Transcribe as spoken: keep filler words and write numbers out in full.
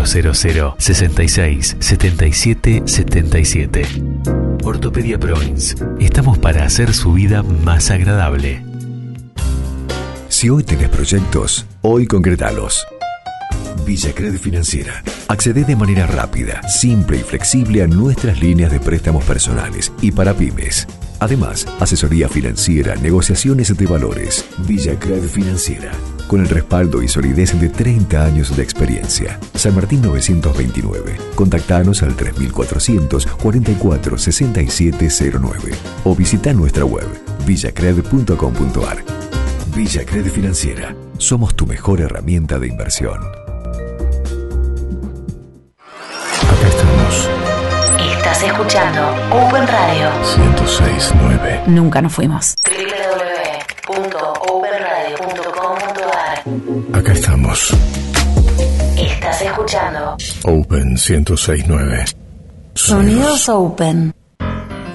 cero cero, sesenta y seis, setenta y siete, setenta y siete. Ortopedia Proins. Estamos para hacer su vida más agradable. Si hoy tenés proyectos, hoy concretalos. Villacred Financiera. Accede de manera rápida, simple y flexible a nuestras líneas de préstamos personales y para pymes. Además, asesoría financiera, negociaciones de valores. Villacred Financiera. Con el respaldo y solidez de treinta años de experiencia. San Martín novecientos veintinueve. Contactanos al tres mil cuatrocientos cuarenta y cuatro sesenta y siete cero nueve o visita nuestra web villacred punto com punto a r. Villacred Financiera. Somos tu mejor herramienta de inversión. Acá estamos. Estás escuchando Open Radio ciento seis punto nueve. Nunca nos fuimos. doble u doble u doble u punto open radio punto com punto a r. Acá estamos. Estás escuchando Open ciento seis punto nueve. Sonidos Open.